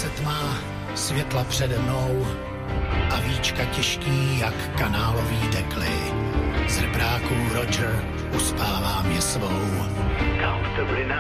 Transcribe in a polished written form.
se tma, světla přede mnou a víčka těžký jak kanálový dekly. Z rebráků Roger uspává mě svou.